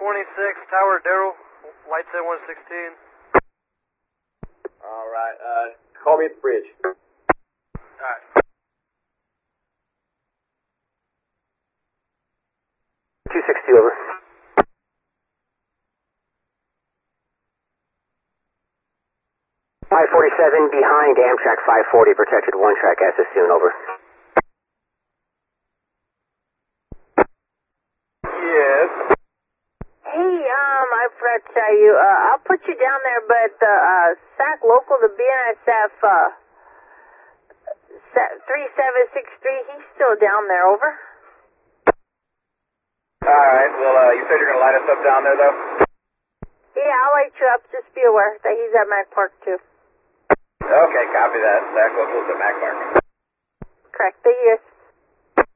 Tower Daryl, lights at 116. Alright, call me at the bridge. Alright. 262, over. I-47 behind Amtrak 540, protected 1 track as soon, over. Yes. Hey, I forgot to tell you, I'll put you down there, but SAC local to BNSF, 3763, he's still down there, over. Alright, well, you said you're gonna light us up down there, though? Yeah, I'll light you up, just be aware that he's at Mac Park, too. Okay, copy that. SAC local to Mac Park. Correct, thank you.